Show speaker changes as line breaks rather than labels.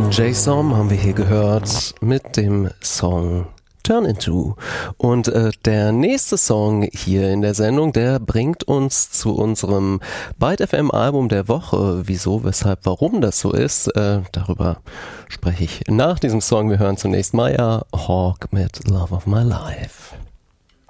Jay Som haben wir hier gehört mit dem Song Turn Into. Und der nächste Song hier in der Sendung, der bringt uns zu unserem Byte FM Album der Woche. Wieso, weshalb, warum das so ist, darüber spreche ich nach diesem Song. Wir hören zunächst Maya Hawke mit Love of My Life.